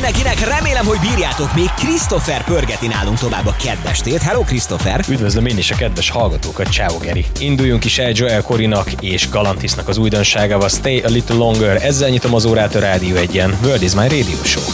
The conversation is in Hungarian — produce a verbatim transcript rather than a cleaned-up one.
mindenkinek, remélem, hogy bírjátok, még Christopher pörgeti nálunk tovább a kedvestét. Hello, Christopher! Üdvözlöm én is a kedves hallgatókat, ciao Geri! Induljunk is el Joel Corrynak és Galantisnak az újdonságával, Stay a Little Longer. Ezzel nyitom az órát a Rádió egyen. World is my radio show.